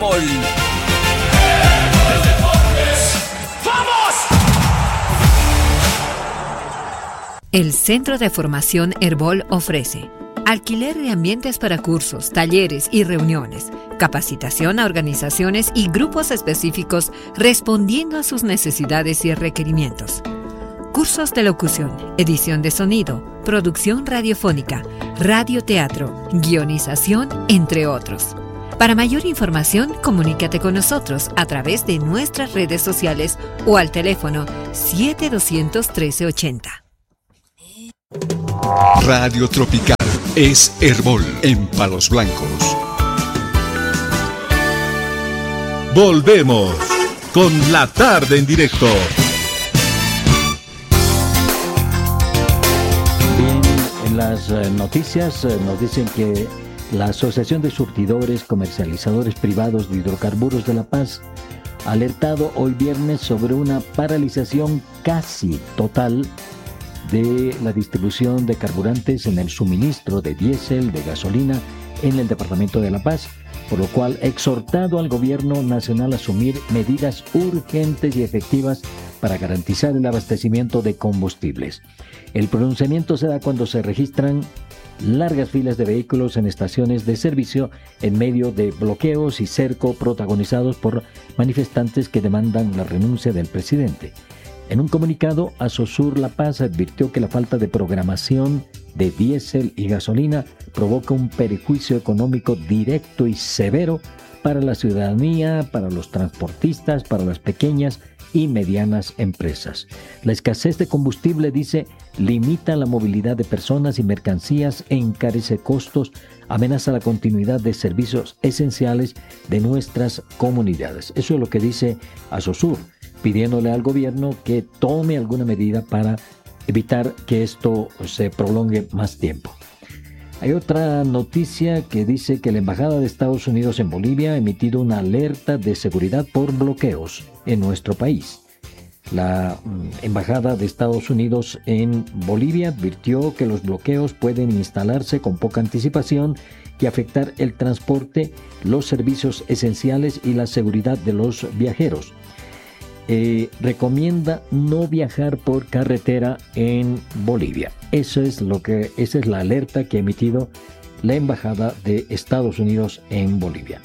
Herbol. El Centro de Formación Herbol ofrece alquiler de ambientes para cursos, talleres y reuniones, capacitación a organizaciones y grupos específicos respondiendo a sus necesidades y requerimientos. Cursos de locución, edición de sonido, producción radiofónica, radioteatro, guionización, entre otros. Para mayor información, comunícate con nosotros a través de nuestras redes sociales o al teléfono 7200-1380. Radio Tropical es Herbol en Palos Blancos. Volvemos con la tarde en directo. Bien, en las noticias nos dicen que la Asociación de Surtidores Comercializadores Privados de Hidrocarburos de La Paz ha alertado hoy viernes sobre una paralización casi total de la distribución de carburantes en el suministro de diésel, de gasolina en el departamento de La Paz, por lo cual ha exhortado al gobierno nacional a asumir medidas urgentes y efectivas para garantizar el abastecimiento de combustibles. El pronunciamiento se da cuando se registran largas filas de vehículos en estaciones de servicio en medio de bloqueos y cerco protagonizados por manifestantes que demandan la renuncia del presidente. En un comunicado, Asosur La Paz advirtió que la falta de programación de diésel y gasolina provoca un perjuicio económico directo y severo para la ciudadanía, para los transportistas, para las pequeñas y medianas empresas. La escasez de combustible, dice, limita la movilidad de personas y mercancías, encarece costos, amenaza la continuidad de servicios esenciales de nuestras comunidades. Eso es lo que dice Asosur, pidiéndole al gobierno que tome alguna medida para evitar que esto se prolongue más tiempo. Hay otra noticia que dice que la Embajada de Estados Unidos en Bolivia ha emitido una alerta de seguridad por bloqueos en nuestro país. La Embajada de Estados Unidos en Bolivia advirtió que los bloqueos pueden instalarse con poca anticipación y afectar el transporte, los servicios esenciales y la seguridad de los viajeros. Recomienda no viajar por carretera en Bolivia. Esa es la alerta que ha emitido la Embajada de Estados Unidos en Bolivia.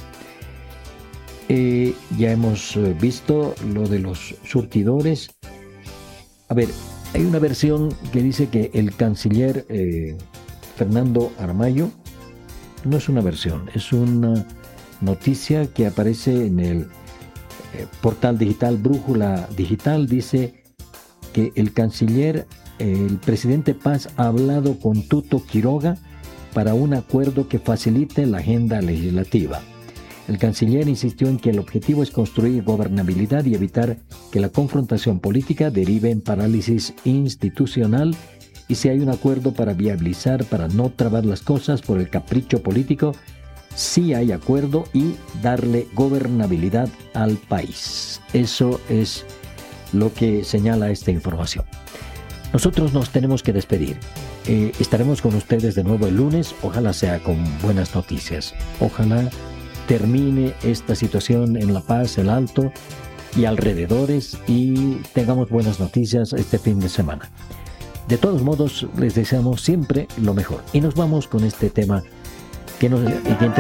Ya hemos visto lo de los surtidores. A ver, hay una versión que dice que el canciller Fernando Aramayo, no es una versión, es una noticia que aparece en el portal digital Brújula Digital. Dice que el canciller, el presidente Paz, ha hablado con Tuto Quiroga para un acuerdo que facilite la agenda legislativa. El canciller insistió en que el objetivo es construir gobernabilidad y evitar que la confrontación política derive en parálisis institucional, y si hay un acuerdo para viabilizar, para no trabar las cosas por el capricho político, sí hay acuerdo y darle gobernabilidad al país. Eso es lo que señala esta información. Nosotros nos tenemos que despedir. Estaremos con ustedes de nuevo el lunes. Ojalá sea con buenas noticias. Ojalá termine esta situación en La Paz, el Alto y alrededores, y tengamos buenas noticias este fin de semana. De todos modos, les deseamos siempre lo mejor. Y nos vamos con este tema que nos interesa.